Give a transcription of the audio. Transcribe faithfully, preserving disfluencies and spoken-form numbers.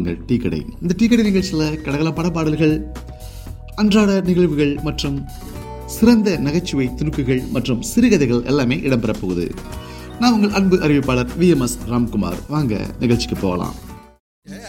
உங்கள் டீ கடை. இந்த டீ கடை நிகழ்ச்சியில் கடகல பட பாடல்கள், அன்றாட நிகழ்வுகள் மற்றும் சிறந்த நகைச்சுவை துணுக்குகள் மற்றும் சிறுகதைகள் எல்லாமே இடம்பெற போகுது. நான் உங்கள் அன்பு அறிவிப்பாளர் வி எம் எஸ் ராம்குமார். வாங்க நிகழ்ச்சிக்கு போகலாம்.